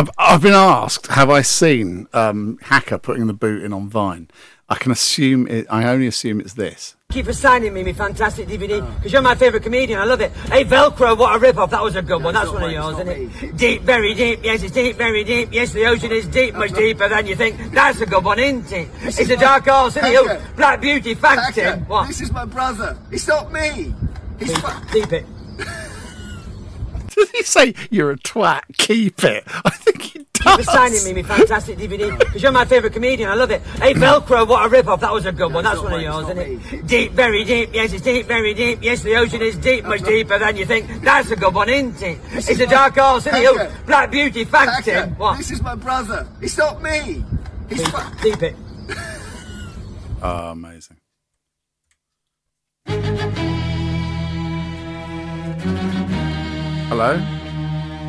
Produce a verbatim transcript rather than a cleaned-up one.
I've, I've been asked, have I seen um, Hacker putting the boot in on Vine? I can assume it. I only assume it's this. Keep for signing me, me fantastic D V D, because oh. you're my favourite comedian. I love it. Hey, Velcro, what a rip-off. That was a good no, one. That's one of yours, isn't it? Me. Deep, very deep. Yes, it's deep, very deep. Yes, the ocean is deep, much deeper than you think. That's a good one, isn't it? This it's a dark horse, isn't it? Black Beauty, thanks him. What? This is my brother. It's not me. He's deep, deep it. Did he say you're a twat? Keep it. I think he does. Keep for signing me, me fantastic D V D, because you're my favourite comedian. I love it. Hey, Velcro, what a rip-off. That was a good no, one. That's one of yours, isn't it? Me. Deep, very deep. Yes, it's deep, very deep. Yes, the ocean is deep, much deeper than you think. That's a good one, isn't it? This it's a dark horse, isn't it? Black Beauty, thanks him. What? This is my brother. It's not me. He's deep, deep it. Oh, amazing. Hello?